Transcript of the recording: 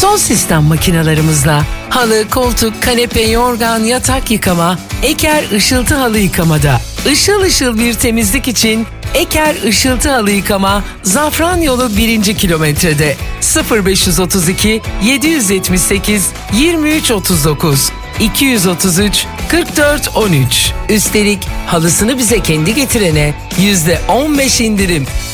Son sistem makinalarımızla halı, koltuk, kanepe, yorgan, yatak yıkama, Eker Işıltı Halı Yıkamada. Işıl ışıl bir temizlik için Eker Işıltı Halı Yıkama, Zafranyolu 1. kilometrede. 0532 778 2339 233 4413. Üstelik halısını bize kendi getirene %15 indirim.